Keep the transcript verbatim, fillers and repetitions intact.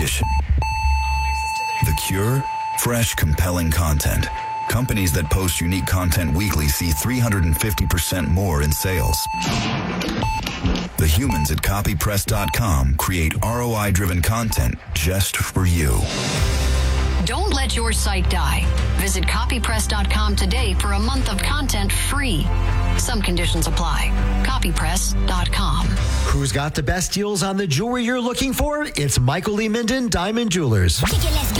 competition. The Cure? Fresh, compelling content. Companies that post unique content weekly see three hundred fifty percent more in sales. The humans at copy press dot com create R O I-driven content just for you. Don't let your site die. Visit copy press dot com today for a month of content free. Some conditions apply. copy press dot com. Who's got the best deals on the jewelry you're looking for? It's Michael Lee Minden, Diamond Jewelers.